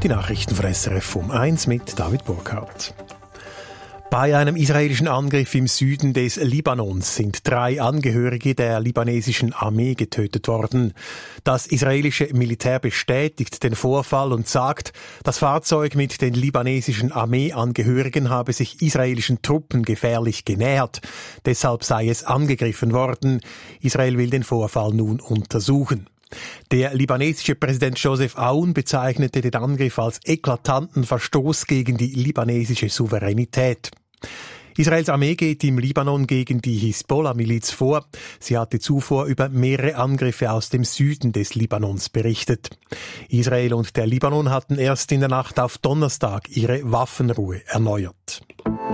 Die Nachrichten von SRF um 1 mit David Burkhardt. Bei einem israelischen Angriff im Süden des Libanons sind 3 Angehörige der libanesischen Armee getötet worden. Das israelische Militär bestätigt den Vorfall und sagt, das Fahrzeug mit den libanesischen Armeeangehörigen habe sich israelischen Truppen gefährlich genähert. Deshalb sei es angegriffen worden. Israel will den Vorfall nun untersuchen. Der libanesische Präsident Joseph Aoun bezeichnete den Angriff als eklatanten Verstoß gegen die libanesische Souveränität. Israels Armee geht im Libanon gegen die Hisbollah-Miliz vor. Sie hatte zuvor über mehrere Angriffe aus dem Süden des Libanons berichtet. Israel und der Libanon hatten erst in der Nacht auf Donnerstag ihre Waffenruhe erneuert.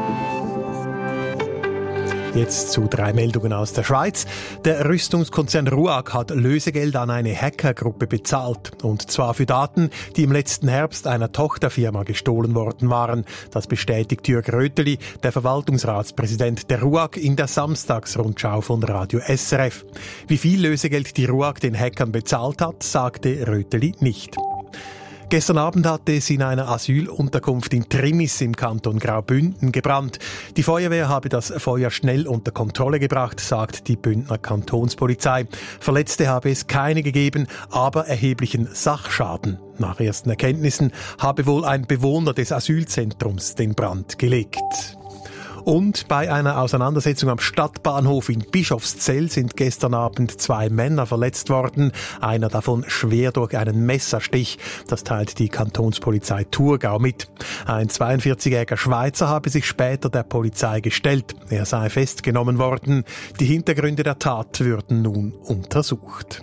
Jetzt zu 3 Meldungen aus der Schweiz. Der Rüstungskonzern RUAG hat Lösegeld an eine Hackergruppe bezahlt. Und zwar für Daten, die im letzten Herbst einer Tochterfirma gestohlen worden waren. Das bestätigt Jürg Röteli, der Verwaltungsratspräsident der RUAG, in der Samstagsrundschau von Radio SRF. Wie viel Lösegeld die RUAG den Hackern bezahlt hat, sagte Röteli nicht. Gestern Abend hatte es in einer Asylunterkunft in Trimis im Kanton Graubünden gebrannt. Die Feuerwehr habe das Feuer schnell unter Kontrolle gebracht, sagt die Bündner Kantonspolizei. Verletzte habe es keine gegeben, aber erheblichen Sachschaden. Nach ersten Erkenntnissen habe wohl ein Bewohner des Asylzentrums den Brand gelegt. Und bei einer Auseinandersetzung am Stadtbahnhof in Bischofszell sind gestern Abend 2 Männer verletzt worden, einer davon schwer durch einen Messerstich. Das teilt die Kantonspolizei Thurgau mit. Ein 42-jähriger Schweizer habe sich später der Polizei gestellt. Er sei festgenommen worden. Die Hintergründe der Tat würden nun untersucht.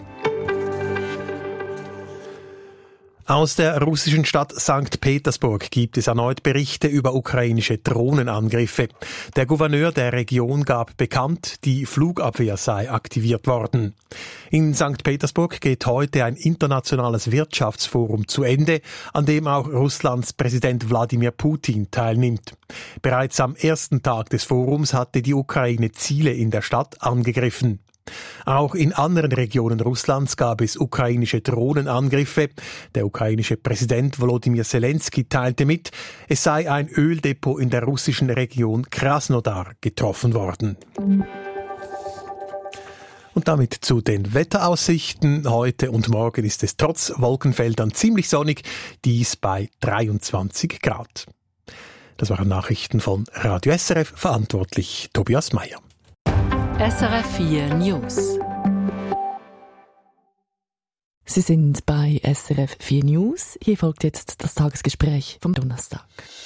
Aus der russischen Stadt St. Petersburg gibt es erneut Berichte über ukrainische Drohnenangriffe. Der Gouverneur der Region gab bekannt, die Flugabwehr sei aktiviert worden. In St. Petersburg geht heute ein internationales Wirtschaftsforum zu Ende, an dem auch Russlands Präsident Wladimir Putin teilnimmt. Bereits am ersten Tag des Forums hatte die Ukraine Ziele in der Stadt angegriffen. Auch in anderen Regionen Russlands gab es ukrainische Drohnenangriffe. Der ukrainische Präsident Volodymyr Zelensky teilte mit, es sei ein Öldepot in der russischen Region Krasnodar getroffen worden. Und damit zu den Wetteraussichten. Heute und morgen ist es trotz Wolkenfeldern ziemlich sonnig, dies bei 23 Grad. Das waren Nachrichten von Radio SRF, verantwortlich Tobias Meyer. SRF 4 News. Sie sind bei SRF 4 News. Hier folgt jetzt das Tagesgespräch vom Donnerstag.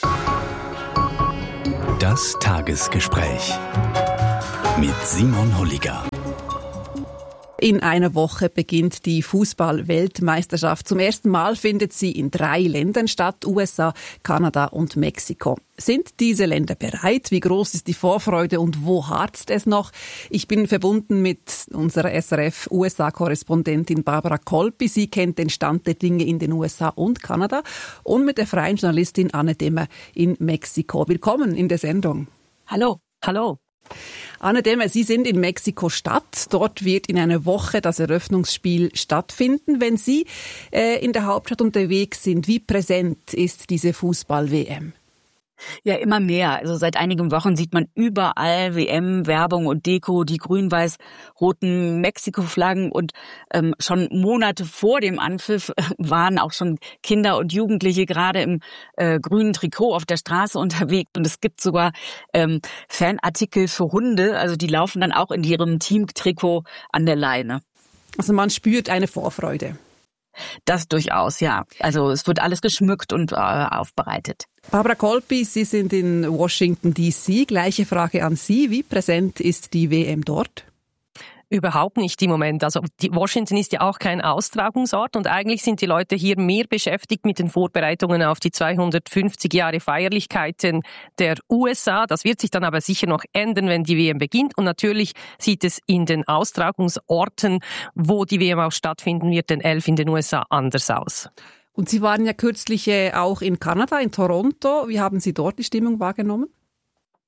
Das Tagesgespräch mit Simon Holliger. In einer Woche beginnt die Fußball-Weltmeisterschaft. Zum ersten Mal findet sie in 3 Ländern statt: USA, Kanada und Mexiko. Sind diese Länder bereit? Wie groß ist die Vorfreude und wo harzt es noch? Ich bin verbunden mit unserer SRF-USA-Korrespondentin Barbara Kolpi. Sie kennt den Stand der Dinge in den USA und Kanada. Und mit der freien Journalistin Anne Demmer in Mexiko. Willkommen in der Sendung. Hallo. Hallo. Anne Demmer, Sie sind in Mexiko-Stadt. Dort wird in einer Woche das Eröffnungsspiel stattfinden. Wenn Sie in der Hauptstadt unterwegs sind, wie präsent ist diese Fußball-WM? Ja, immer mehr. Also seit einigen Wochen sieht man überall WM-Werbung und Deko, die grün-weiß-roten Mexiko-Flaggen, und schon Monate vor dem Anpfiff waren auch schon Kinder und Jugendliche gerade im grünen Trikot auf der Straße unterwegs, und es gibt sogar Fanartikel für Hunde, also die laufen dann auch in ihrem Teamtrikot an der Leine. Also man spürt eine Vorfreude. Das durchaus, ja. Also es wird alles geschmückt und aufbereitet. Barbara Kolpi, Sie sind in Washington D.C. Gleiche Frage an Sie. Wie präsent ist die WM dort? Überhaupt nicht im Moment. Also Washington ist ja auch kein Austragungsort, und eigentlich sind die Leute hier mehr beschäftigt mit den Vorbereitungen auf die 250 Jahre Feierlichkeiten der USA. Das wird sich dann aber sicher noch ändern, wenn die WM beginnt. Und natürlich sieht es in den Austragungsorten, wo die WM auch stattfinden wird, den 11 in den USA, anders aus. Und Sie waren ja kürzlich auch in Kanada, in Toronto. Wie haben Sie dort die Stimmung wahrgenommen?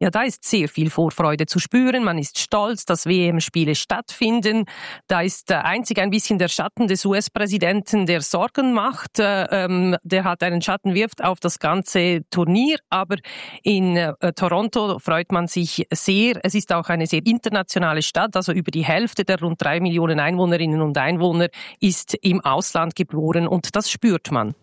Ja, da ist sehr viel Vorfreude zu spüren. Man ist stolz, dass WM-Spiele stattfinden. Da ist einzig ein bisschen der Schatten des US-Präsidenten, der Sorgen macht. Der hat einen Schatten, wirft auf das ganze Turnier. Aber in Toronto freut man sich sehr. Es ist auch eine sehr internationale Stadt. Also über die Hälfte der rund 3 Millionen Einwohnerinnen und Einwohner ist im Ausland geboren. Und das spürt man.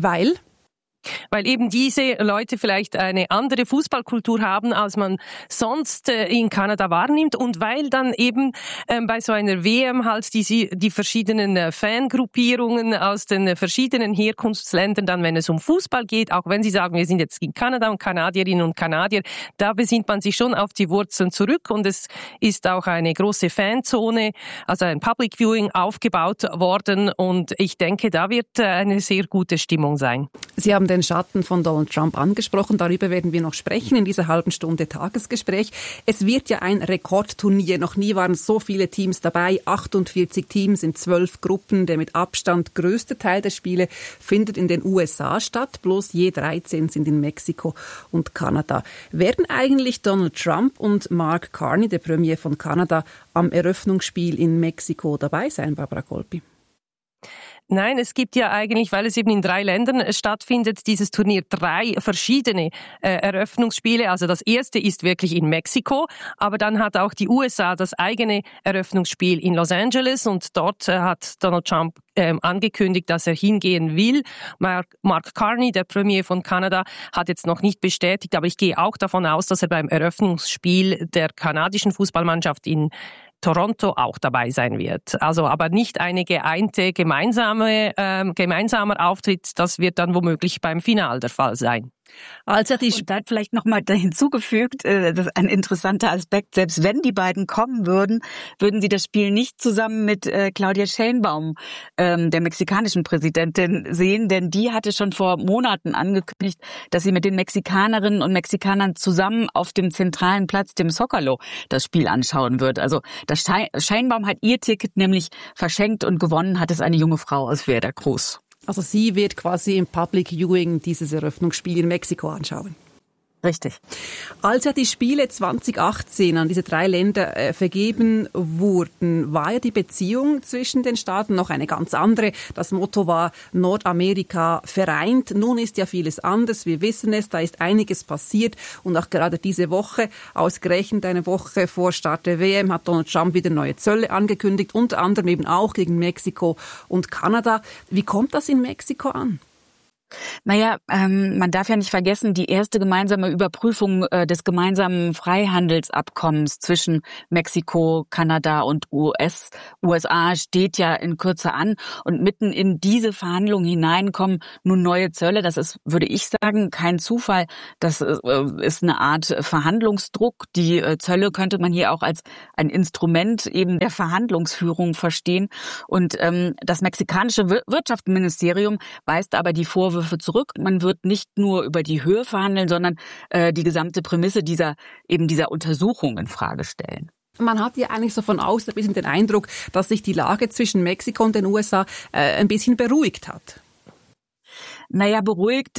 Weil eben diese Leute vielleicht eine andere Fußballkultur haben, als man sonst in Kanada wahrnimmt und weil dann eben bei so einer WM halt die verschiedenen Fangruppierungen aus den verschiedenen Herkunftsländern dann, wenn es um Fußball geht, auch wenn sie sagen, wir sind jetzt in Kanada und Kanadierinnen und Kanadier, da besinnt man sich schon auf die Wurzeln zurück und es ist auch eine große Fanzone, also ein Public Viewing aufgebaut worden und ich denke, da wird eine sehr gute Stimmung sein. Sie haben den Schatten von Donald Trump angesprochen. Darüber werden wir noch sprechen in dieser halben Stunde Tagesgespräch. Es wird ja ein Rekordturnier. Noch nie waren so viele Teams dabei. 48 Teams in 12 Gruppen. Der mit Abstand größte Teil der Spiele findet in den USA statt. Bloß je 13 sind in Mexiko und Kanada. Werden eigentlich Donald Trump und Mark Carney, der Premier von Kanada, am Eröffnungsspiel in Mexiko dabei sein, Barbara Colpi? Nein, es gibt ja eigentlich, weil es eben in 3 Ländern stattfindet, dieses Turnier 3 verschiedene Eröffnungsspiele. Also das erste ist wirklich in Mexiko, aber dann hat auch die USA das eigene Eröffnungsspiel in Los Angeles und dort hat Donald Trump angekündigt, dass er hingehen will. Mark Carney, der Premier von Kanada, hat jetzt noch nicht bestätigt, aber ich gehe auch davon aus, dass er beim Eröffnungsspiel der kanadischen Fußballmannschaft in Toronto auch dabei sein wird. Also aber nicht eine geeinte gemeinsamer Auftritt, das wird dann womöglich beim Final der Fall sein. Und da hat vielleicht noch mal hinzugefügt, das ist ein interessanter Aspekt, selbst wenn die beiden kommen würden, würden sie das Spiel nicht zusammen mit Claudia Sheinbaum, der mexikanischen Präsidentin, sehen, denn die hatte schon vor Monaten angekündigt, dass sie mit den Mexikanerinnen und Mexikanern zusammen auf dem zentralen Platz, dem Zócalo, das Spiel anschauen wird. Also das Sheinbaum hat ihr Ticket nämlich verschenkt und gewonnen hat es eine junge Frau aus Veracruz. Also sie wird quasi im Public Viewing dieses Eröffnungsspiel in Mexiko anschauen. Richtig. Als ja die Spiele 2018 an diese 3 Länder vergeben wurden, war ja die Beziehung zwischen den Staaten noch eine ganz andere. Das Motto war Nordamerika vereint. Nun ist ja vieles anders. Wir wissen es, da ist einiges passiert. Und auch gerade diese Woche, ausgerechnet eine Woche vor Start der WM, hat Donald Trump wieder neue Zölle angekündigt, unter anderem eben auch gegen Mexiko und Kanada. Wie kommt das in Mexiko an? Naja, man darf ja nicht vergessen, die erste gemeinsame Überprüfung des gemeinsamen Freihandelsabkommens zwischen Mexiko, Kanada und USA steht ja in Kürze an. Und mitten in diese Verhandlungen hinein kommen nun neue Zölle. Das ist, würde ich sagen, kein Zufall. Das ist eine Art Verhandlungsdruck. Die Zölle könnte man hier auch als ein Instrument eben der Verhandlungsführung verstehen. Und das mexikanische Wirtschaftsministerium weist aber die Vorwürfe zurück. Man wird nicht nur über die Höhe verhandeln, sondern die gesamte Prämisse dieser Untersuchung in Frage stellen. Man hat ja eigentlich so von außen ein bisschen den Eindruck, dass sich die Lage zwischen Mexiko und den USA ein bisschen beruhigt hat. Naja, beruhigt,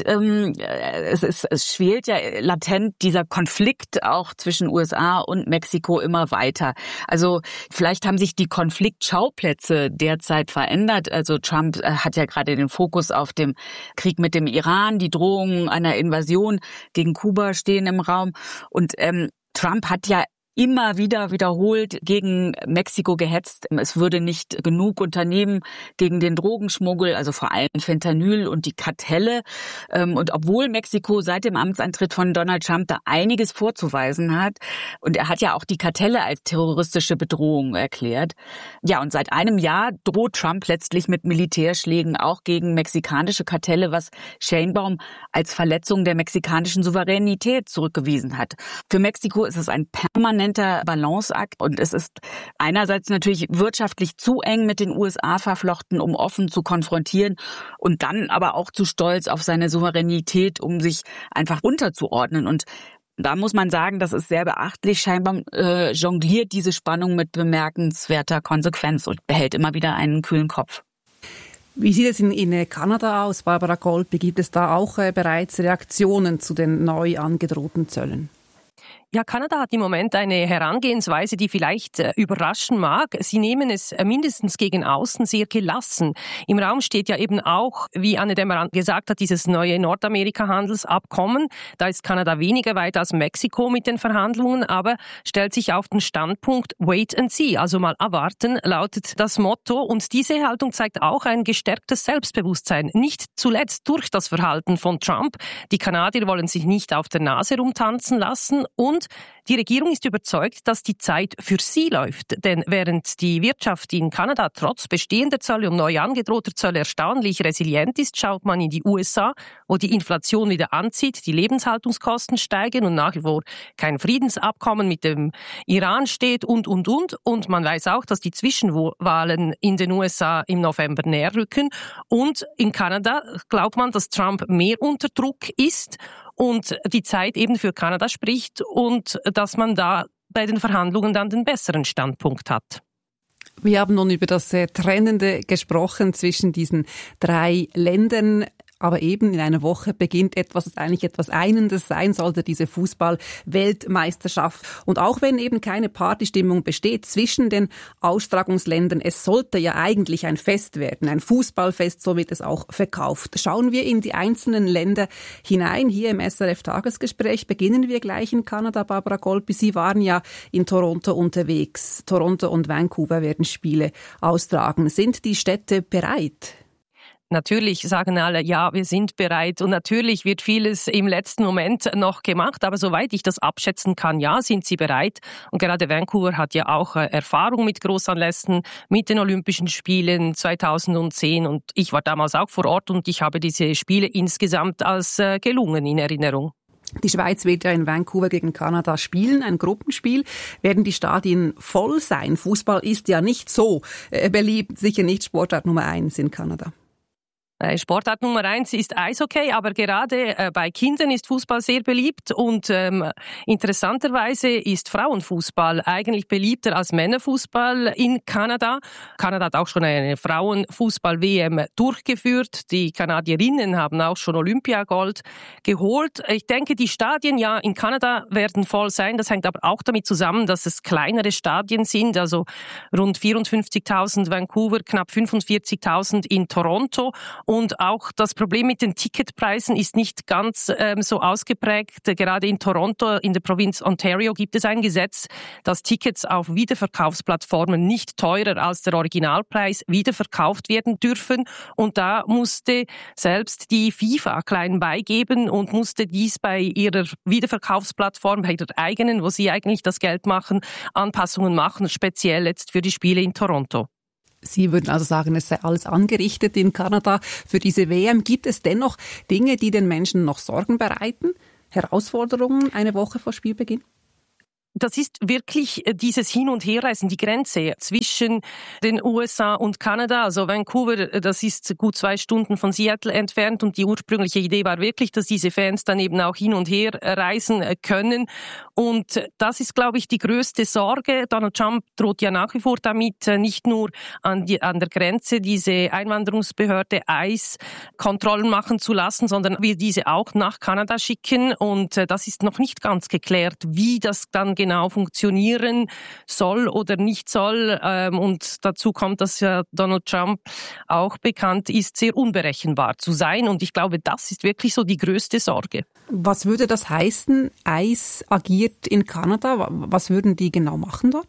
es schwelt ja latent dieser Konflikt auch zwischen USA und Mexiko immer weiter. Also vielleicht haben sich die Konfliktschauplätze derzeit verändert. Also Trump hat ja gerade den Fokus auf dem Krieg mit dem Iran, die Drohungen einer Invasion gegen Kuba stehen im Raum. Und Trump hat ja immer wieder wiederholt gegen Mexiko gehetzt. Es würde nicht genug unternehmen gegen den Drogenschmuggel, also vor allem Fentanyl und die Kartelle. Und obwohl Mexiko seit dem Amtsantritt von Donald Trump da einiges vorzuweisen hat, und er hat ja auch die Kartelle als terroristische Bedrohung erklärt. Ja, und seit einem Jahr droht Trump letztlich mit Militärschlägen auch gegen mexikanische Kartelle, was Sheinbaum als Verletzung der mexikanischen Souveränität zurückgewiesen hat. Für Mexiko ist es ein permanenter Balanceakt und es ist einerseits natürlich wirtschaftlich zu eng mit den USA verflochten, um offen zu konfrontieren und dann aber auch zu stolz auf seine Souveränität, um sich einfach unterzuordnen. Und da muss man sagen, das ist sehr beachtlich. Scheinbar jongliert diese Spannung mit bemerkenswerter Konsequenz und behält immer wieder einen kühlen Kopf. Wie sieht es in Kanada aus, Barbara Colpi? Gibt es da auch bereits Reaktionen zu den neu angedrohten Zöllen? Ja, Kanada hat im Moment eine Herangehensweise, die vielleicht überraschen mag. Sie nehmen es mindestens gegen außen sehr gelassen. Im Raum steht ja eben auch, wie Anne Dämmer gesagt hat, dieses neue Nordamerika-Handelsabkommen. Da ist Kanada weniger weit als Mexiko mit den Verhandlungen, aber stellt sich auf den Standpunkt Wait and see, also mal abwarten, lautet das Motto. Und diese Haltung zeigt auch ein gestärktes Selbstbewusstsein, nicht zuletzt durch das Verhalten von Trump. Die Kanadier wollen sich nicht auf der Nase rumtanzen lassen und die Regierung ist überzeugt, dass die Zeit für sie läuft. Denn während die Wirtschaft in Kanada trotz bestehender Zölle und neu angedrohter Zölle erstaunlich resilient ist, schaut man in die USA, wo die Inflation wieder anzieht, die Lebenshaltungskosten steigen und nach wie vor kein Friedensabkommen mit dem Iran steht und. Und man weiß auch, dass die Zwischenwahlen in den USA im November näher rücken. Und in Kanada glaubt man, dass Trump mehr unter Druck ist und die Zeit eben für Kanada spricht und dass man da bei den Verhandlungen dann den besseren Standpunkt hat. Wir haben nun über das Trennende gesprochen zwischen diesen 3 Ländern. Aber eben in einer Woche beginnt etwas, das eigentlich etwas Einendes sein sollte, diese Fußball-Weltmeisterschaft. Und auch wenn eben keine Partystimmung besteht zwischen den Austragungsländern, es sollte ja eigentlich ein Fest werden, ein Fußballfest, so wird es auch verkauft. Schauen wir in die einzelnen Länder hinein, hier im SRF-Tagesgespräch. Beginnen wir gleich in Kanada. Barbara Golpi, Sie waren ja in Toronto unterwegs. Toronto und Vancouver werden Spiele austragen. Sind die Städte bereit? Natürlich sagen alle, ja, wir sind bereit und natürlich wird vieles im letzten Moment noch gemacht, aber soweit ich das abschätzen kann, ja, sind sie bereit. Und gerade Vancouver hat ja auch Erfahrung mit Großanlässen, mit den Olympischen Spielen 2010 und ich war damals auch vor Ort und ich habe diese Spiele insgesamt als gelungen in Erinnerung. Die Schweiz wird ja in Vancouver gegen Kanada spielen, ein Gruppenspiel. Werden die Stadien voll sein? Fußball ist ja nicht so beliebt, sicher nicht Sportart Nummer 1 in Kanada. Sportart Nummer 1 ist Eishockey, aber gerade bei Kindern ist Fußball sehr beliebt und interessanterweise ist Frauenfußball eigentlich beliebter als Männerfußball in Kanada. Kanada hat auch schon eine Frauenfußball-WM durchgeführt. Die Kanadierinnen haben auch schon Olympiagold geholt. Ich denke, die Stadien ja in Kanada werden voll sein. Das hängt aber auch damit zusammen, dass es kleinere Stadien sind, also rund 54.000 Vancouver, knapp 45.000 in Toronto. Und auch das Problem mit den Ticketpreisen ist nicht ganz so ausgeprägt. Gerade in Toronto, in der Provinz Ontario, gibt es ein Gesetz, dass Tickets auf Wiederverkaufsplattformen nicht teurer als der Originalpreis wiederverkauft werden dürfen. Und da musste selbst die FIFA klein beigeben und musste dies bei ihrer Wiederverkaufsplattform, bei ihrer eigenen, wo sie eigentlich das Geld machen, Anpassungen machen, speziell jetzt für die Spiele in Toronto. Sie würden also sagen, es sei alles angerichtet in Kanada für diese WM. Gibt es dennoch Dinge, die den Menschen noch Sorgen bereiten? Herausforderungen eine Woche vor Spielbeginn? Das ist wirklich dieses Hin- und Herreisen, die Grenze zwischen den USA und Kanada. Also Vancouver, das ist gut 2 Stunden von Seattle entfernt und die ursprüngliche Idee war wirklich, dass diese Fans dann eben auch hin und her reisen können. Und das ist, glaube ich, die größte Sorge. Donald Trump droht ja nach wie vor damit, nicht nur an der Grenze diese Einwanderungsbehörde ICE Kontrollen machen zu lassen, sondern wir diese auch nach Kanada schicken. Und das ist noch nicht ganz geklärt, wie das dann genau funktionieren soll oder nicht soll. Und dazu kommt, dass ja Donald Trump auch bekannt ist, sehr unberechenbar zu sein. Und ich glaube, das ist wirklich so die größte Sorge. Was würde das heißen? ICE agiert in Kanada. Was würden die genau machen dort?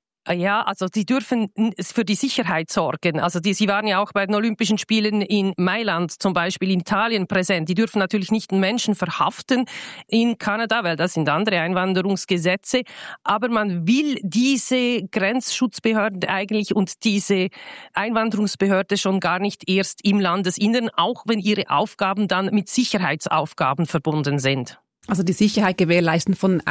Ja, also sie dürfen für die Sicherheit sorgen. Also sie waren ja auch bei den Olympischen Spielen in Mailand, zum Beispiel in Italien präsent. Die dürfen natürlich nicht einen Menschen verhaften in Kanada, weil das sind andere Einwanderungsgesetze. Aber man will diese Grenzschutzbehörde eigentlich und diese Einwanderungsbehörde schon gar nicht erst im Landesinneren, auch wenn ihre Aufgaben dann mit Sicherheitsaufgaben verbunden sind. Also die Sicherheit gewährleisten von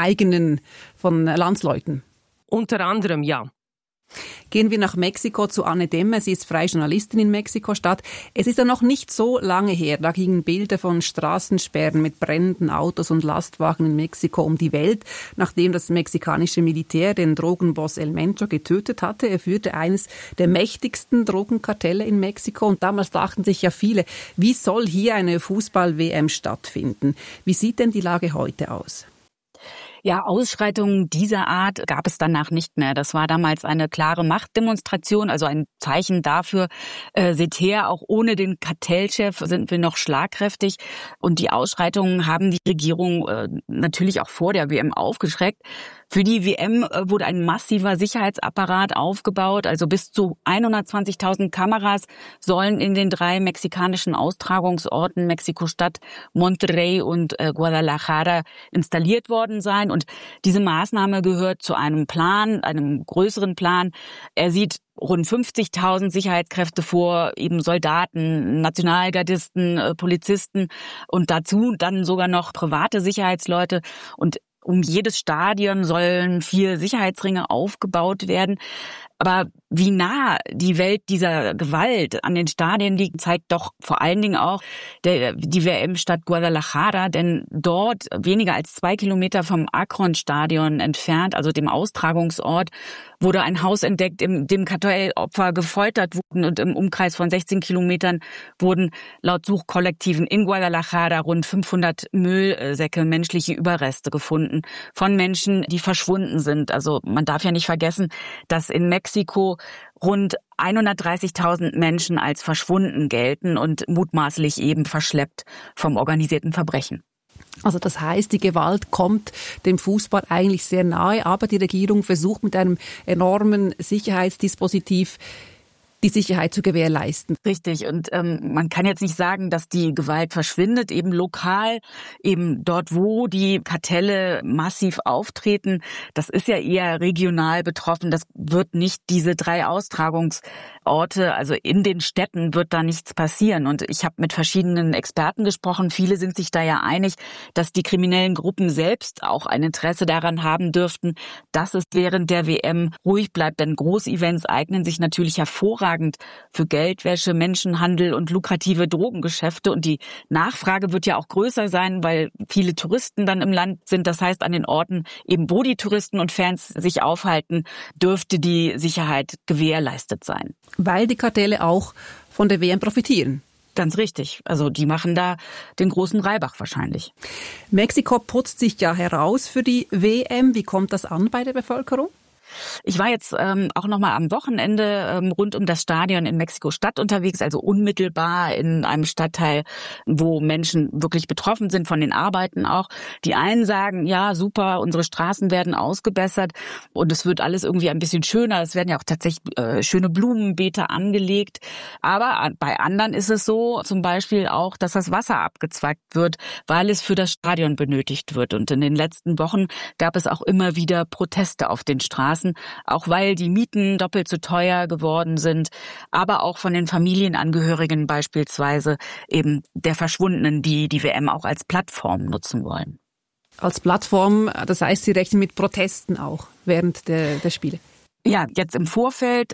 Landsleuten? Unter anderem, ja. Gehen wir nach Mexiko zu Anne Dämmer. Sie ist freie Journalistin in Mexiko-Stadt. Es ist ja noch nicht so lange her. Da gingen Bilder von Straßensperren mit brennenden Autos und Lastwagen in Mexiko um die Welt, nachdem das mexikanische Militär den Drogenboss El Mencho getötet hatte. Er führte eines der mächtigsten Drogenkartelle in Mexiko. Und damals dachten sich ja viele, wie soll hier eine Fußball-WM stattfinden? Wie sieht denn die Lage heute aus? Ja, Ausschreitungen dieser Art gab es danach nicht mehr. Das war damals eine klare Machtdemonstration, also ein Zeichen dafür, seht her, auch ohne den Kartellchef sind wir noch schlagkräftig. Und die Ausschreitungen haben die Regierung natürlich auch vor der WM aufgeschreckt. Für die WM wurde ein massiver Sicherheitsapparat aufgebaut, also bis zu 120.000 Kameras sollen in den 3 mexikanischen Austragungsorten Mexiko-Stadt, Monterrey und Guadalajara installiert worden sein. Und diese Maßnahme gehört zu einem Plan, einem größeren Plan. Er sieht rund 50.000 Sicherheitskräfte vor, eben Soldaten, Nationalgardisten, Polizisten und dazu dann sogar noch private Sicherheitsleute. Und um jedes Stadion sollen 4 Sicherheitsringe aufgebaut werden. Aber wie nah die Welt dieser Gewalt an den Stadien liegt, zeigt doch vor allen Dingen auch die WM-Stadt Guadalajara, denn dort, weniger als 2 Kilometer vom Akron-Stadion entfernt, also dem Austragungsort, wurde ein Haus entdeckt, in dem Kartellopfer gefoltert wurden, und im Umkreis von 16 Kilometern wurden laut Suchkollektiven in Guadalajara rund 500 Müllsäcke, menschliche Überreste gefunden von Menschen, die verschwunden sind. Also man darf ja nicht vergessen, dass in Mexiko rund 130.000 Menschen als verschwunden gelten und mutmaßlich eben verschleppt vom organisierten Verbrechen. Also das heißt, die Gewalt kommt dem Fußball eigentlich sehr nahe, aber die Regierung versucht mit einem enormen Sicherheitsdispositiv die Sicherheit zu gewährleisten. Richtig. Und man kann jetzt nicht sagen, dass die Gewalt verschwindet, eben lokal, eben dort, wo die Kartelle massiv auftreten. Das ist ja eher regional betroffen. Das wird nicht diese 3 Austragungsorte, also in den Städten wird da nichts passieren. Und ich habe mit verschiedenen Experten gesprochen. Viele sind sich da ja einig, dass die kriminellen Gruppen selbst auch ein Interesse daran haben dürften, dass es während der WM ruhig bleibt. Denn Großevents eignen sich natürlich hervorragend für Geldwäsche, Menschenhandel und lukrative Drogengeschäfte. Und die Nachfrage wird ja auch größer sein, weil viele Touristen dann im Land sind. Das heißt, an den Orten, eben wo die Touristen und Fans sich aufhalten, dürfte die Sicherheit gewährleistet sein. Weil die Kartelle auch von der WM profitieren. Ganz richtig. Also die machen da den großen Reibach wahrscheinlich. Mexiko putzt sich ja heraus für die WM. Wie kommt das an bei der Bevölkerung? Ich war jetzt auch noch mal am Wochenende rund um das Stadion in Mexiko-Stadt unterwegs, also unmittelbar in einem Stadtteil, wo Menschen wirklich betroffen sind von den Arbeiten auch. Die einen sagen, ja super, unsere Straßen werden ausgebessert und es wird alles irgendwie ein bisschen schöner. Es werden ja auch tatsächlich schöne Blumenbeete angelegt. Aber bei anderen ist es so, zum Beispiel auch, dass das Wasser abgezweigt wird, weil es für das Stadion benötigt wird. Und in den letzten Wochen gab es auch immer wieder Proteste auf den Straßen, auch weil die Mieten doppelt so teuer geworden sind, aber auch von den Familienangehörigen beispielsweise eben der Verschwundenen, die die WM auch als Plattform nutzen wollen. Als Plattform, das heißt, Sie rechnen mit Protesten auch während der Spiele? Ja, jetzt im Vorfeld